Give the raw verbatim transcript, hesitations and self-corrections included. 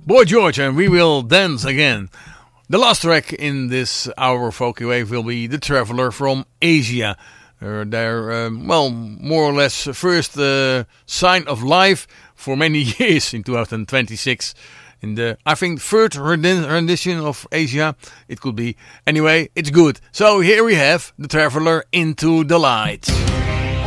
Boy George, and we will dance again. The last track in this hour of Folky Wave will be The Traveller from Asia. Uh, their, um, well, more or less first uh, sign of life for many years in two thousand twenty-six. In the, I think, third rendition of Asia, it could be. Anyway, it's good. So here we have The Traveller Into the Light.